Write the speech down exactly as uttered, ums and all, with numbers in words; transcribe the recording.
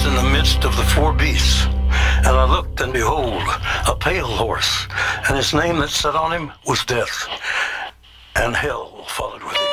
in the midst of the four beasts. And I looked, and behold, a pale horse, and his name that sat on him was Death, and hell followed with him.